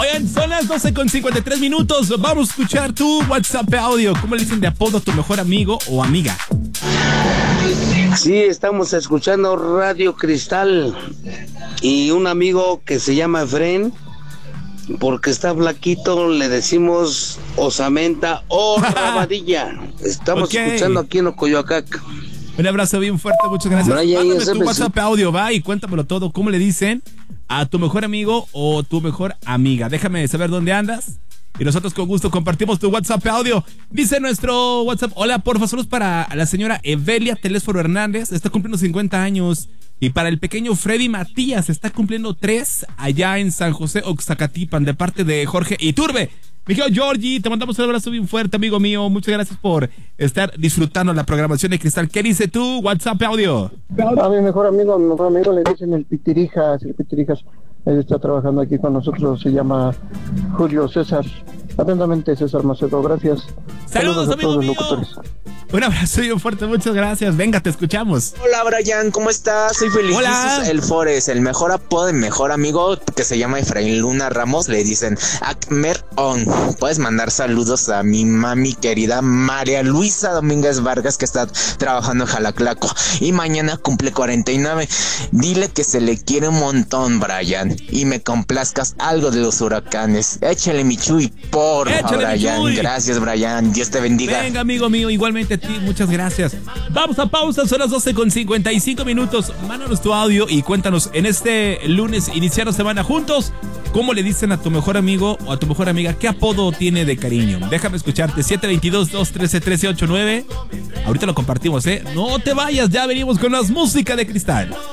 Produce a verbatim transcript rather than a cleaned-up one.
Oigan, son las doce con cincuenta y tres minutos. Vamos a escuchar tu WhatsApp audio. ¿Cómo le dicen de apodo a tu mejor amigo o amiga? Sí, estamos escuchando Radio Cristal y un amigo que se llama Efren, porque está flaquito, le decimos osamenta o rabadilla. Estamos okay. escuchando aquí en Ocoyoacac. Un abrazo bien fuerte, muchas gracias. Brian, Mándame tu me... WhatsApp audio, va, y cuéntamelo todo. ¿Cómo le dicen a tu mejor amigo o tu mejor amiga? Déjame saber dónde andas y nosotros con gusto compartimos tu WhatsApp audio. Dice nuestro WhatsApp: hola, porfa, saludos para la señora Evelia Telésforo Hernández, está cumpliendo cincuenta años. Y para el pequeño Freddy Matías, está cumpliendo tres allá en San José Oxacatipan, de parte de Jorge Iturbe. Mi hijo Georgie, te mandamos un abrazo bien fuerte, amigo mío. Muchas gracias por estar disfrutando la programación de Cristal. ¿Qué dice tú, WhatsApp audio? A mi mejor amigo, a mi mejor amigo le dicen el Pitirijas, el Pitirijas. Él está trabajando aquí con nosotros, se llama Julio César. Atentamente, César Macedo, gracias. Saludos, Saludos a amigo todos mío. Los locutores. Un abrazo bien fuerte, muchas gracias. Venga, te escuchamos. Hola, Brian, ¿cómo estás? Soy Feliz Hola. El Forest, el mejor apodo de mejor amigo que se llama Efraín Luna Ramos. Le dicen Acmer On. Puedes mandar saludos a mi mami querida María Luisa Domínguez Vargas, que está trabajando en Jalaclaco y mañana cumple cuarenta y nueve. Dile que se le quiere un montón, Brian, y me complazcas algo de los huracanes. Échale mi chuy, por favor, Brian. Gracias, Brian. Dios te bendiga. Venga, amigo mío, igualmente a ti, muchas gracias. Vamos a pausa, son las doce con cincuenta y cinco minutos. Mándanos tu audio y cuéntanos en este lunes, iniciar la semana juntos, ¿cómo le dicen a tu mejor amigo o a tu mejor amiga? ¿Qué apodo tiene de cariño? Déjame escucharte. siete dos dos, dos uno tres, uno tres ocho nueve. Ahorita lo compartimos, ¿eh? No te vayas, ya venimos con más música de Cristal.